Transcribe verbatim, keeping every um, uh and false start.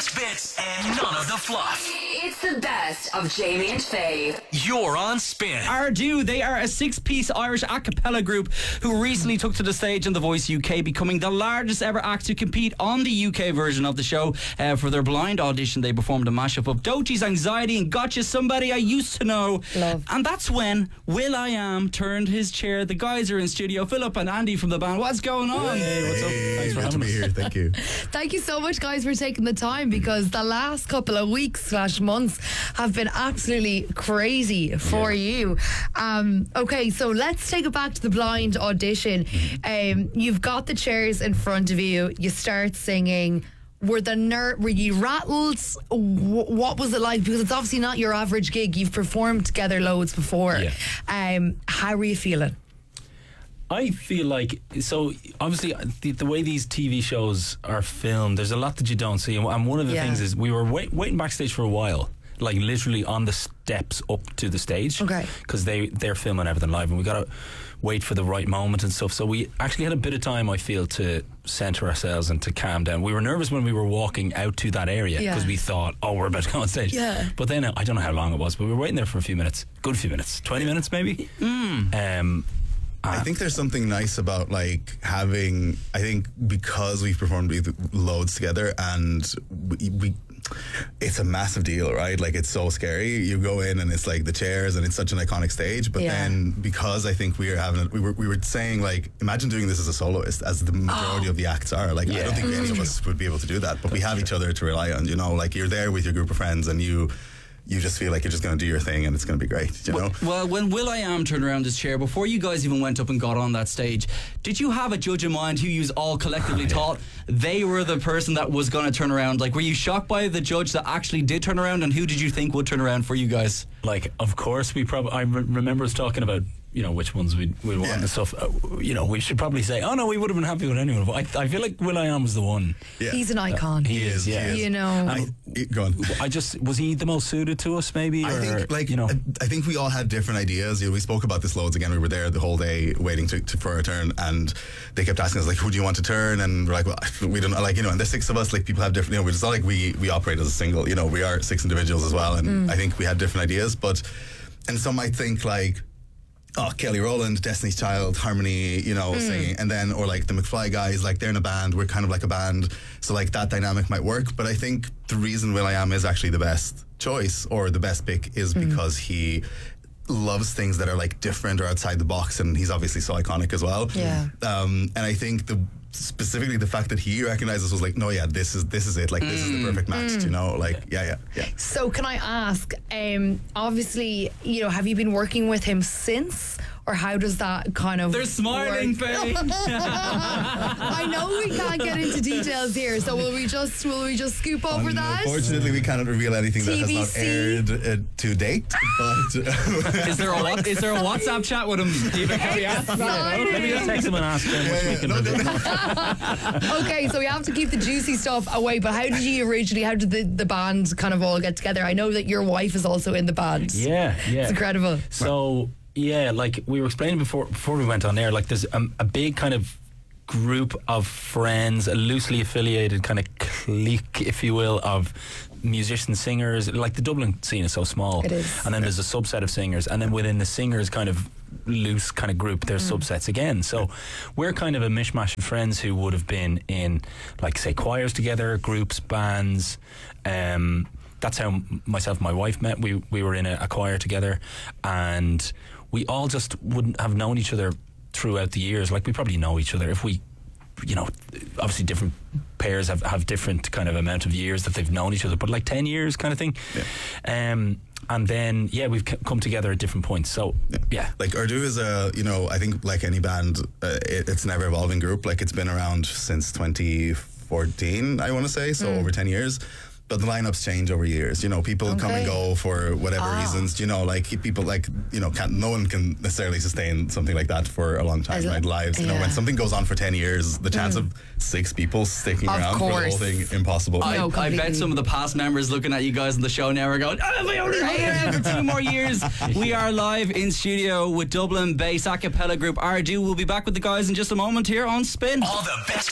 best bits and none of the fluff. It's the best of Jamie and Faye. You're on Spin. Ardu, they are a six-piece Irish a cappella group who recently took to the stage in The Voice U K, becoming the largest ever act to compete on the U K version of the show. Uh, for their blind audition, they performed a mashup of Doechie's Anxiety and Gotcha, Somebody I Used to Know. Love. And that's when Will I Am turned his chair. The guys are in studio. Philip and Andy from the band. What's going on? Hey, what's up? Thanks for having me here. Thank you. Thank you so much, guys, for taking the time, because the last couple of weeks slash months have been absolutely crazy for yeah. you. Um, okay, so let's take it back to the blind audition. Um, you've got the chairs in front of you. You start singing. Were the ner- Were you rattled? W- what was it like? Because it's obviously not your average gig. You've performed together loads before. Yeah. Um, how were you feeling? I feel like, so obviously the, the way these T V shows are filmed, there's a lot that you don't see, and one of the Yeah. things is we were wait, waiting backstage for a while, like literally on the steps up to the stage, Okay. because they, they're filming everything live, and we gotta wait for the right moment and stuff. So we actually had a bit of time, I feel, to center ourselves and to calm down. We were nervous when we were walking out to that area, because Yeah. we thought, oh, we're about to go on stage. Yeah. But then, uh, I don't know how long it was, but we were waiting there for a few minutes, good few minutes, twenty minutes maybe. Mm. Um, I think there's something nice about like having, I think because we've performed with loads together, and we, we it's a massive deal, right? Like, it's so scary. You go in and it's like the chairs, and it's such an iconic stage. But Yeah. then because I think we are having, we were we were saying, like, imagine doing this as a soloist, as the majority Oh. of the acts are. Like, I don't think any of us would be able to do that. But we have each other to rely on. You know, like, you're there with your group of friends, and you. You just feel like you're just going to do your thing, and it's going to be great, you know? Well, when Will I Am turned around his chair, before you guys even went up and got on that stage, did you have a judge in mind who you all collectively thought they were the person that was going to turn around? Like, were you shocked by the judge that actually did turn around, and who did you think would turn around for you guys? Like, of course, we probably. I re- remember us talking about, you know, which ones we'd, we'd want Yeah. and stuff. Uh, you know, we should probably say, oh no, we would have been happy with anyone. But I, I feel like Will I Am was the one. Yeah. He's an icon. He is, yeah. he is. You know. I, go on. I just was he the most suited to us, maybe? I or, think, like, you know, I, I think we all had different ideas. You know, we spoke about this loads again. We were there the whole day waiting to, to, for our turn, and they kept asking us, like, who do you want to turn? And we're like, well, we don't know. Like, you know, and there's six of us. Like, people have different. You know, it's not like we we operate as a single. You know, we are six individuals as well, and Mm. I think we had different ideas. But and some might think like, oh, Kelly Rowland, Destiny's Child, Harmony, you know, singing, and then, or like the McFly guys, like, they're in a band, we're kind of like a band, so like that dynamic might work. But I think the reason Will I Am is actually the best choice, or the best pick, is because he loves things that are like different or outside the box, and he's obviously so iconic as well. Yeah. Um, and I think the specifically the fact that he recognized us was like, no, yeah, this is this is it, like, this is the perfect match, you know, like, yeah, yeah, yeah. So can I ask, um, obviously, you know, have you been working with him since, or how does that kind of They're smiling, work? Faye. I know we can't get into details here, so will we just will we just scoop over that? Unfortunately, we cannot reveal anything that has T V not C? aired uh, to date, but Is there a what, is there a WhatsApp chat with him? Even can we ask? Exciting. let me just text him and ask him which we can no, reveal. Okay, so we have to keep the juicy stuff away, but how did you originally, how did the, the band kind of all get together? I know that your wife is also in the band. Yeah, yeah. It's incredible. So yeah, like we were explaining before before we went on air, like there's a, a big kind of group of friends, a loosely affiliated kind of clique, if you will, of musicians, singers. Like, the Dublin scene is so small. It is. And then there's a subset of singers, and then within the singers kind of loose kind of group, there's Mm. subsets again. So we're kind of a mishmash of friends who would have been in, like, say, choirs together, groups, bands. Um, that's how myself and my wife met. We we were in a, a choir together, and we all just wouldn't have known each other throughout the years. Like, we probably know each other if we, you know, obviously different pairs have, have different kind of amount of years that they've known each other, but like ten years kind of thing. Yeah. Um, and then, yeah, we've c- come together at different points. So, yeah. yeah. like, Urdu is a, you know, I think like any band, uh, it, it's an ever evolving group. Like, it's been around since twenty fourteen, I want to say, so over ten years. But the lineups change over years. You know, people come and Okay. go for whatever Ah. reasons. You know, like, people, like, you know, can't, no one can necessarily sustain something like that for a long time As in a- their lives. You know, yeah. when something goes on for ten years, the chance of six people sticking Of around for the whole course. thing, impossible. I, No, I bet completely. some of the past members looking at you guys on the show now are going, oh, if I only hang around for two more years. We are live in studio with Dublin based a cappella group Ardu. We'll be back with the guys in just a moment here on Spin. All the best